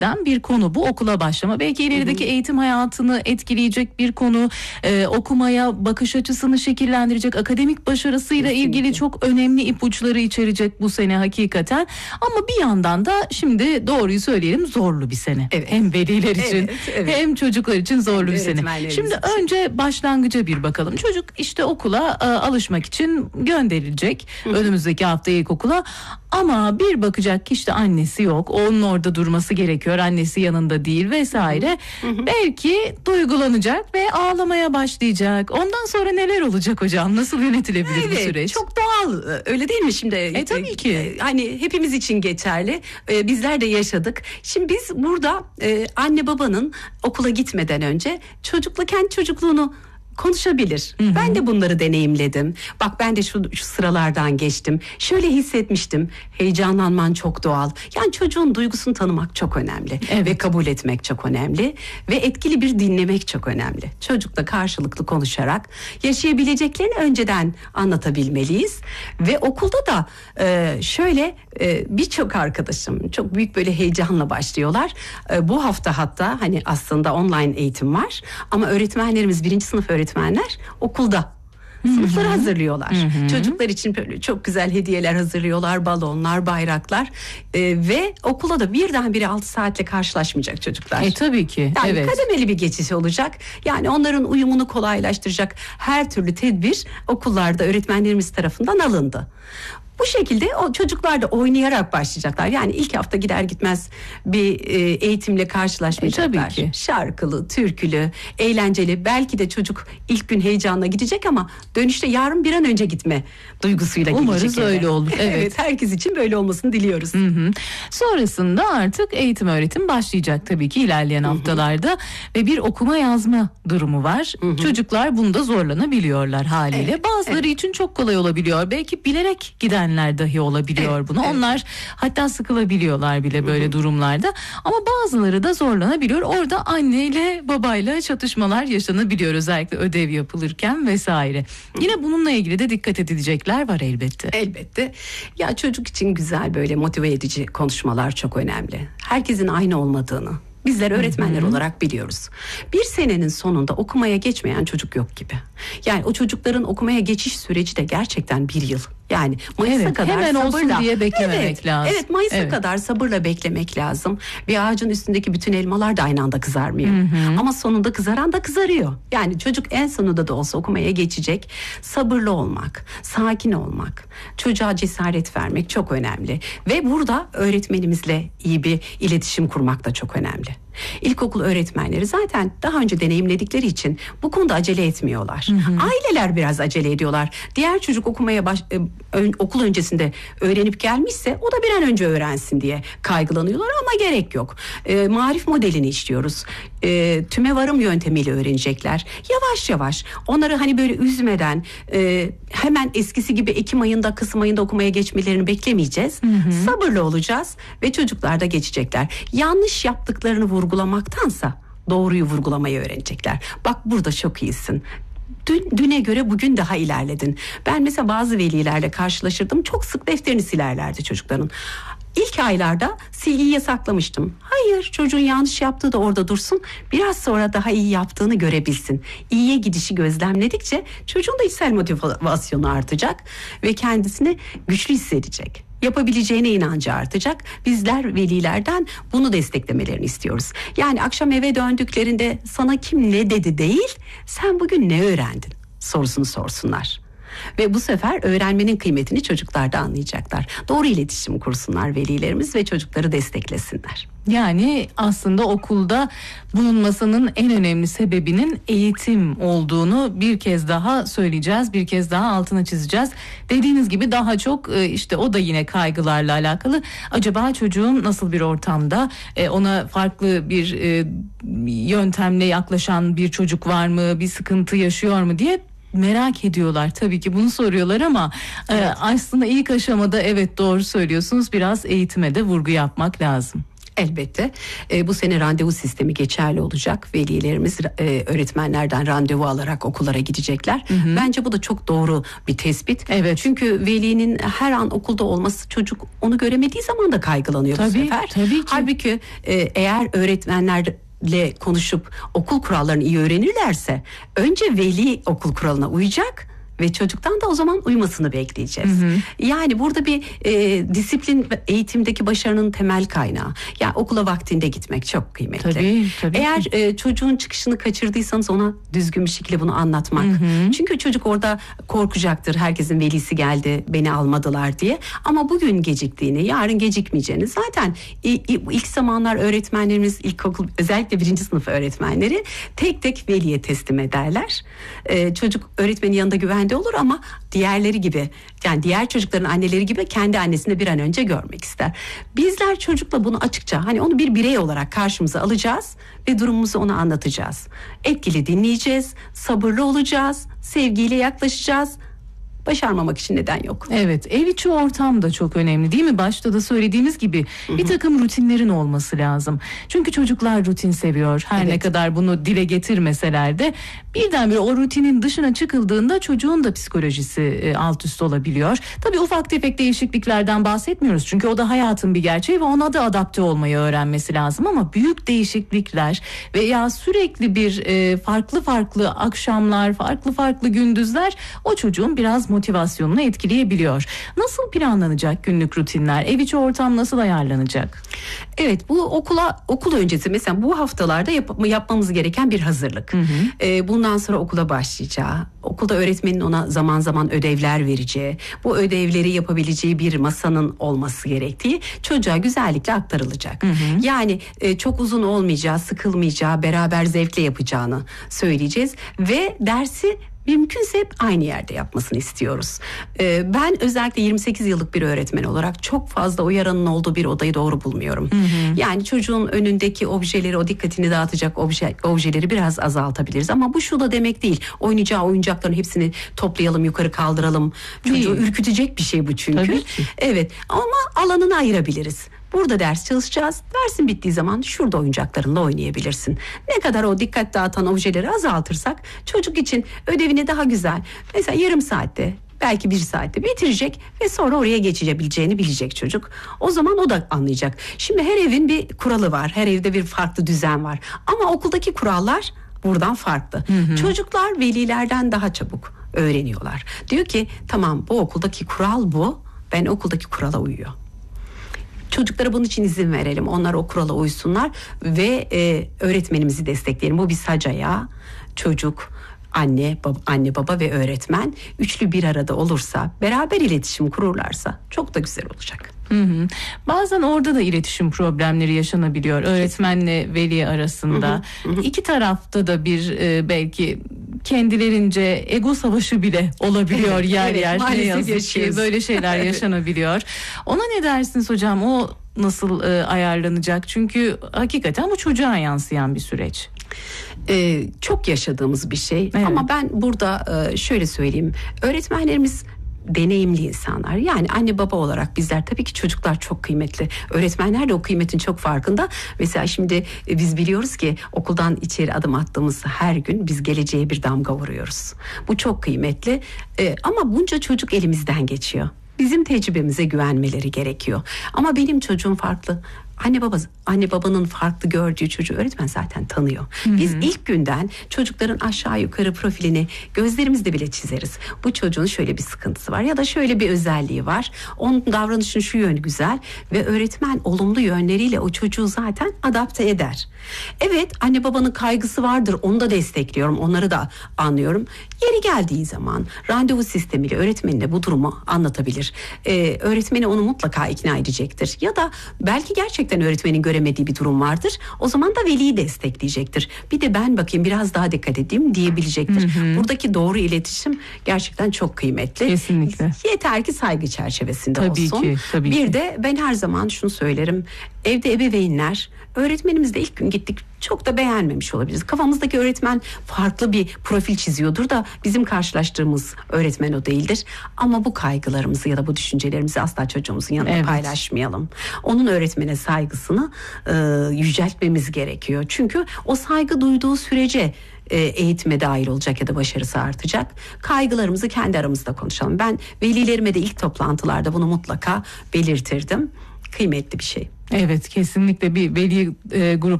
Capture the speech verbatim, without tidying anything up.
bir konu bu okula başlama. Belki ilerideki hı hı. eğitim hayatını etkileyecek bir konu, e, okumaya bakış açısını şekillendirecek, akademik başarısıyla Kesinlikle. ilgili çok önemli ipuçları içerecek bu sene hakikaten. Ama bir yandan da şimdi doğruyu söyleyelim, zorlu bir sene. Evet. Hem veliler için evet, evet. hem çocuklar için zorlu bir sene. Şimdi için. önce başlangıca bir bakalım. Çocuk işte okula e, alışmak için gönderilecek. Hı hı. Önümüzdeki hafta ilkokula. Ama bir bakacak ki işte annesi yok. Onun orada durması gerekiyor. Annesi yanında değil vesaire. Hı hı. Belki duygulanacak ve ağlamaya başlayacak. Ondan sonra neler olacak hocam? Nasıl yönetilebilir evet, bu süreç? Çok doğal. Öyle değil mi şimdi? E tabii ki. Hani hepimiz için geçerli. Ee, bizler de yaşadık. Şimdi biz burada e, anne babanın okula gitmeden önce çocukla kendi çocukluğunu konuşabilir. Hı hı. Ben de bunları deneyimledim. Bak ben de şu, şu sıralardan geçtim. Şöyle hissetmiştim. Heyecanlanman çok doğal. Yani çocuğun duygusunu tanımak çok önemli. Evet. Ve kabul etmek çok önemli. Ve etkili bir dinlemek çok önemli. Çocukla karşılıklı konuşarak yaşayabileceklerini önceden anlatabilmeliyiz. Ve okulda da e, şöyle e, birçok arkadaşım çok büyük böyle heyecanla başlıyorlar. E, bu hafta hatta hani aslında online eğitim var. Ama öğretmenlerimiz birinci sınıf öğretmenler okulda sınıfları Hı-hı. hazırlıyorlar. Hı-hı. Çocuklar için böyle çok güzel hediyeler hazırlıyorlar, balonlar, bayraklar ee, ve okula da birdenbire altı saatle karşılaşmayacak çocuklar. E tabii ki. Yani evet. kademeli bir geçiş olacak. Yani onların uyumunu kolaylaştıracak her türlü tedbir okullarda öğretmenlerimiz tarafından alındı. Bu şekilde o çocuklar da oynayarak başlayacaklar. Yani ilk hafta gider gitmez bir e, eğitimle karşılaşmayacaklar. E, tabii ki. Şarkılı, türkülü, eğlenceli. Belki de çocuk ilk gün heyecanla gidecek ama dönüşte yarın bir an önce gitme duygusuyla Umarız gidecek. Umarız öyle olur. Evet. Evet, herkes için böyle olmasını diliyoruz. Hı hı. Sonrasında artık eğitim öğretim başlayacak tabii ki ilerleyen hı hı. haftalarda ve bir okuma yazma durumu var. Hı hı. Çocuklar bunda zorlanabiliyorlar haliyle. Evet, Bazıları evet. için çok kolay olabiliyor. Belki bilerek giden dahi olabiliyor evet, bunu. Evet. Onlar hatta sıkılabiliyorlar bile böyle Hı-hı. durumlarda. Ama bazıları da zorlanabiliyor. Orada anneyle babayla çatışmalar yaşanabiliyor. Özellikle ödev yapılırken vesaire. Hı-hı. Yine bununla ilgili de dikkat edilecekler var elbette. Elbette. Ya çocuk için güzel böyle motive edici konuşmalar çok önemli. Herkesin aynı olmadığını bizler öğretmenler Hı-hı. olarak biliyoruz. Bir senenin sonunda okumaya geçmeyen çocuk yok gibi. Yani o çocukların okumaya geçiş süreci de gerçekten bir yıl. Yani Mayıs'a evet, kadar hemen sabırla olsun diye beklememek evet, lazım. Evet Mayıs'a evet. kadar sabırla beklemek lazım. Bir ağacın üstündeki bütün elmalar da aynı anda kızarmıyor. Hı hı. Ama sonunda kızaran da kızarıyor. Yani çocuk en sonunda da olsa okumaya geçecek. Sabırlı olmak, sakin olmak, çocuğa cesaret vermek çok önemli. Ve burada öğretmenimizle iyi bir iletişim kurmak da çok önemli. İlkokul öğretmenleri zaten daha önce deneyimledikleri için bu konuda acele etmiyorlar. Hı hı. Aileler biraz acele ediyorlar. Diğer çocuk okumaya baş, e, ön, okul öncesinde öğrenip gelmişse o da bir an önce öğrensin diye kaygılanıyorlar ama gerek yok. E, marif modelini işliyoruz. E, tüme varım yöntemiyle öğrenecekler. Yavaş yavaş onları hani böyle üzmeden e, hemen eskisi gibi Ekim ayında Kasım ayında okumaya geçmelerini beklemeyeceğiz. Hı hı. Sabırlı olacağız ve çocuklar da geçecekler. Yanlış yaptıklarını vurgulamaktansa doğruyu vurgulamayı öğrenecekler. Bak burada çok iyisin. Dün, düne göre bugün daha ilerledin. Ben mesela bazı velilerle karşılaşırdım. Çok sık defterini silerlerdi çocukların. İlk aylarda silgiyi yasaklamıştım. Hayır, çocuğun yanlış yaptığı da orada dursun. Biraz sonra daha iyi yaptığını görebilsin. İyiye gidişi gözlemledikçe çocuğun da içsel motivasyonu artacak ve kendisini güçlü hissedecek. Yapabileceğine inancı artacak. Bizler velilerden bunu desteklemelerini istiyoruz. Yani akşam eve döndüklerinde sana kim ne dedi değil, sen bugün ne öğrendin sorusunu sorsunlar. Ve bu sefer öğrenmenin kıymetini çocuklar da anlayacaklar. Doğru iletişim kursunlar velilerimiz ve çocukları desteklesinler. Yani aslında okulda bulunmasının en önemli sebebinin eğitim olduğunu bir kez daha söyleyeceğiz. Bir kez daha altına çizeceğiz. Dediğiniz gibi daha çok işte o da yine kaygılarla alakalı. Acaba çocuğum nasıl bir ortamda, ona farklı bir yöntemle yaklaşan bir çocuk var mı, bir sıkıntı yaşıyor mu diye merak ediyorlar. Tabii ki bunu soruyorlar ama evet. e, aslında ilk aşamada evet doğru söylüyorsunuz, biraz eğitime de vurgu yapmak lazım. Elbette e, bu sene randevu sistemi geçerli olacak. Velilerimiz e, öğretmenlerden randevu alarak okullara gidecekler. Hı hı. Bence bu da çok doğru bir tespit. Evet. Çünkü velinin her an okulda olması, çocuk onu göremediği zaman da kaygılanıyor tabii, bu sefer. Tabii ki. Halbuki e, eğer öğretmenlerle konuşup okul kurallarını iyi öğrenirlerse önce veli okul kuralına uyacak. Ve çocuktan da o zaman uymasını bekleyeceğiz. Hı hı. Yani burada bir e, disiplin eğitimdeki başarının temel kaynağı. Yani okula vaktinde gitmek çok kıymetli. Tabii, tabii Eğer e, çocuğun çıkışını kaçırdıysanız ona düzgün bir şekilde bunu anlatmak. Hı hı. Çünkü çocuk orada korkacaktır. Herkesin velisi geldi, beni almadılar diye. Ama bugün geciktiğini, yarın gecikmeyeceğini zaten ilk zamanlar öğretmenlerimiz, ilkokul, özellikle birinci sınıf öğretmenleri tek tek veliye teslim ederler. E, çocuk öğretmenin yanında güvende olur ama diğerleri gibi, yani diğer çocukların anneleri gibi kendi annesini bir an önce görmek ister. Bizler çocukla bunu açıkça, hani onu bir birey olarak karşımıza alacağız ve durumumuzu ona anlatacağız. Etkili dinleyeceğiz, sabırlı olacağız, sevgiyle yaklaşacağız. Başarmamak için neden yok. Evet, ev içi ortam da çok önemli değil mi? Başta da söylediğimiz gibi Hı-hı. bir takım rutinlerin olması lazım. Çünkü çocuklar rutin seviyor. Her evet. ne kadar bunu dile getirmeseler de birdenbire o rutinin dışına çıkıldığında çocuğun da psikolojisi e, alt üst olabiliyor. Tabii ufak tefek değişikliklerden bahsetmiyoruz. Çünkü o da hayatın bir gerçeği ve ona da adapte olmayı öğrenmesi lazım. Ama büyük değişiklikler veya sürekli bir e, farklı farklı akşamlar, farklı farklı gündüzler o çocuğun biraz motivasyonunu etkileyebiliyor. Nasıl planlanacak günlük rutinler? Ev içi ortam nasıl ayarlanacak? Evet, bu okula okul öncesi mesela bu haftalarda yap, yapmamız gereken bir hazırlık. Hı hı. Ee, bundan sonra okula başlayacağı, okulda öğretmenin ona zaman zaman ödevler vereceği, bu ödevleri yapabileceği bir masanın olması gerektiği çocuğa güzellikle aktarılacak. Hı hı. Yani e, çok uzun olmayacağı, sıkılmayacağı, beraber zevkle yapacağını söyleyeceğiz ve dersi mümkünse hep aynı yerde yapmasını istiyoruz. Ee, ben özellikle yirmi sekiz yıllık bir öğretmen olarak çok fazla uyaranın olduğu bir odayı doğru bulmuyorum. Hı hı. Yani çocuğun önündeki objeleri, o dikkatini dağıtacak obje, objeleri biraz azaltabiliriz. Ama bu şu da demek değil. Oynayacağı oyuncakların hepsini toplayalım, yukarı kaldıralım. Çocuğu değil. Ürkütecek bir şey bu çünkü. Tabii ki. Evet, ama alanını ayırabiliriz. Burada ders çalışacağız. Dersin bittiği zaman şurada oyuncaklarınla oynayabilirsin. Ne kadar o dikkat dağıtan objeleri azaltırsak çocuk için ödevini daha güzel, mesela yarım saatte, belki bir saatte bitirecek ve sonra oraya geçebileceğini bilecek çocuk. O zaman o da anlayacak. Şimdi her evin bir kuralı var. Her evde bir farklı düzen var. Ama okuldaki kurallar buradan farklı. Hı hı. Çocuklar velilerden daha çabuk öğreniyorlar. Diyor ki tamam, bu okuldaki kural bu. Ben okuldaki kurala uyuyor. Çocuklara bunun için izin verelim. Onlar o kurala uysunlar ve e, öğretmenimizi destekleyelim. Bu bir sac ayağı. Çocuk, anne, baba, anne baba ve öğretmen üçlü bir arada olursa, beraber iletişim kururlarsa çok da güzel olacak. Hı hı. Bazen orada da iletişim problemleri yaşanabiliyor öğretmenle veli arasında. Hı hı hı. İki tarafta da bir e, belki kendilerince ego savaşı bile olabiliyor evet, yer evet, yer. Ne yazık yaşıyoruz. ki böyle şeyler yaşanabiliyor. Ona ne dersiniz hocam? O nasıl e, ayarlanacak? Çünkü hakikaten bu çocuğa yansıyan bir süreç. Ee, çok yaşadığımız bir şey. Evet. Ama ben burada e, şöyle söyleyeyim. Öğretmenlerimiz deneyimli insanlar. Yani anne baba olarak bizler, tabii ki çocuklar çok kıymetli. Öğretmenler de o kıymetin çok farkında. Mesela şimdi biz biliyoruz ki okuldan içeri adım attığımız her gün biz geleceğe bir damga vuruyoruz. Bu çok kıymetli. Ee, ama bunca çocuk elimizden geçiyor. Bizim tecrübemize güvenmeleri gerekiyor. Ama benim çocuğum farklı. Anne baba, anne babanın farklı gördüğü çocuğu öğretmen zaten tanıyor. Hı-hı. Biz ilk günden çocukların aşağı yukarı profilini gözlerimizle bile çizeriz. Bu çocuğun şöyle bir sıkıntısı var ya da şöyle bir özelliği var. Onun davranışının şu yönü güzel ve öğretmen olumlu yönleriyle o çocuğu zaten adapte eder. Evet, anne babanın kaygısı vardır. Onu da destekliyorum. Onları da anlıyorum. Yeri geldiği zaman randevu sistemiyle öğretmenine bu durumu anlatabilir. Ee, öğretmeni onu mutlaka ikna edecektir. Ya da belki gerçekten öğretmenin göremediği bir durum vardır. O zaman da veliyi destekleyecektir. Bir de ben bakayım biraz daha dikkat edeyim diyebilecektir. Hı hı. Buradaki doğru iletişim gerçekten çok kıymetli. Kesinlikle. Yeter ki saygı çerçevesinde tabii olsun. Ki, tabii bir ki. de ben her zaman şunu söylerim. Evde ebeveynler, öğretmenimizle ilk gün gittik çok da beğenmemiş olabiliriz. Kafamızdaki öğretmen farklı bir profil çiziyordur da bizim karşılaştığımız öğretmen o değildir. Ama bu kaygılarımızı ya da bu düşüncelerimizi asla çocuğumuzun yanında Evet. paylaşmayalım. Onun öğretmene saygısını e, yüceltmemiz gerekiyor. Çünkü o saygı duyduğu sürece e, eğitime dahil olacak ya da başarısı artacak. Kaygılarımızı kendi aramızda konuşalım. Ben velilerime de ilk toplantılarda bunu mutlaka belirtirdim. Kıymetli bir şey. Evet, kesinlikle bir veli e, grup